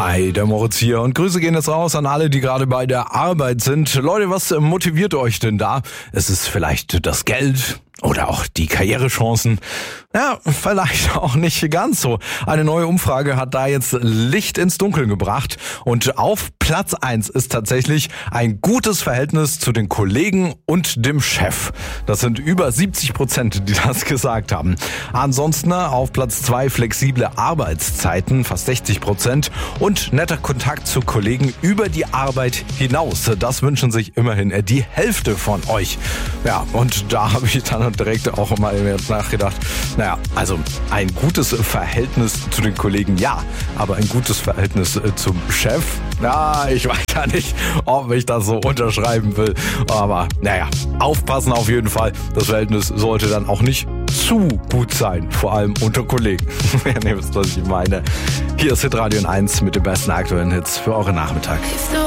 Hi, der Moritz hier und Grüße gehen jetzt raus an alle, die gerade bei der Arbeit sind. Leute, was motiviert euch denn da? Es ist vielleicht das Geld oder auch die Karrierechancen. Ja, vielleicht auch nicht ganz so. Eine neue Umfrage hat da jetzt Licht ins Dunkeln gebracht und auf Platz 1 ist tatsächlich ein gutes Verhältnis zu den Kollegen und dem Chef. Das sind über 70%, die das gesagt haben. Ansonsten auf Platz 2 flexible Arbeitszeiten, fast 60%, und netter Kontakt zu Kollegen über die Arbeit hinaus. Das wünschen sich immerhin die Hälfte von euch. Ja, und da habe ich dann direkt auch mal nachgedacht, naja, also ein gutes Verhältnis zu den Kollegen, ja, aber ein gutes Verhältnis zum Chef, na, ich weiß ja nicht, ob ich das so unterschreiben will, aber naja, aufpassen auf jeden Fall, das Verhältnis sollte dann auch nicht zu gut sein, vor allem unter Kollegen. Ihr wisst, was ich meine. Hier ist Hitradio 1 mit den besten aktuellen Hits für euren Nachmittag.